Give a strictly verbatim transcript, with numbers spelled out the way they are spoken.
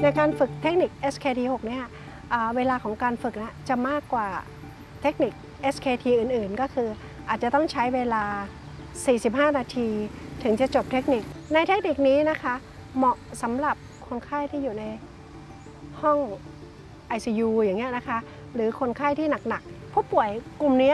ในการฝึกเทคนิค เอส เค ที หก เนี่ยเวลาของการฝึกนะจะมากกว่าเทคนิค เอส เค ที อื่นๆก็คืออาจจะต้องใช้เวลา สี่สิบห้า นาทีถึงจะจบเทคนิคในเทคนิคนี้นะคะเหมาะสำหรับคนไข้ที่อยู่ในห้อง ไอ ซี ยู อย่างเงี้ยนะคะหรือคนไข้ที่หนักๆผู้ป่วยกลุ่มนี้